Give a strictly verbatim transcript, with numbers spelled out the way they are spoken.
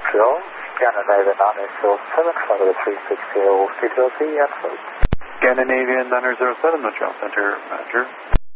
Phil. Scandinavian nine eight zero seven, flight of the three six zero, C T O C, and flight. Scandinavian nine zero seven, Montreal Center, Manager.